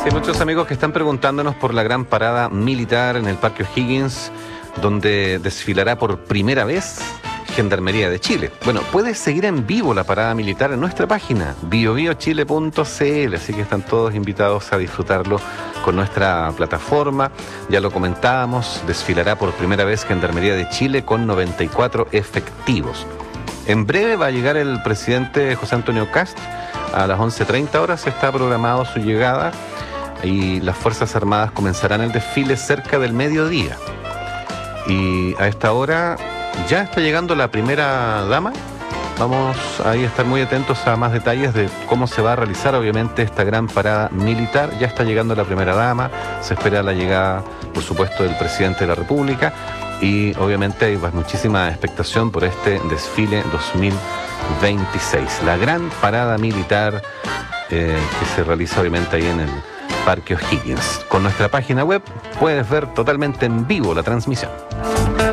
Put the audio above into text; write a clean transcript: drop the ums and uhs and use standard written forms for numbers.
Hay muchos amigos que están preguntándonos por la gran parada militar en el Parque O'Higgins, donde desfilará por primera vez Gendarmería de Chile. Bueno, puedes seguir en vivo la parada militar en nuestra página, biobiochile.cl, así que están todos invitados a disfrutarlo con nuestra plataforma. Ya lo comentábamos, desfilará por primera vez Gendarmería de Chile con 94 efectivos. En breve va a llegar el presidente José Antonio Kast, a las 11:30 horas está programado su llegada y las Fuerzas Armadas comenzarán el desfile cerca del mediodía. Y a esta hora ya está llegando la primera dama. Vamos a estar muy atentos a más detalles de cómo se va a realizar obviamente esta gran parada militar. Ya está llegando la primera dama, se espera la llegada, por supuesto, del presidente de la República y obviamente hay muchísima expectación por este desfile 2026. La gran parada militar que se realiza obviamente ahí en el Parque O'Higgins. Con nuestra página web puedes ver totalmente en vivo la transmisión.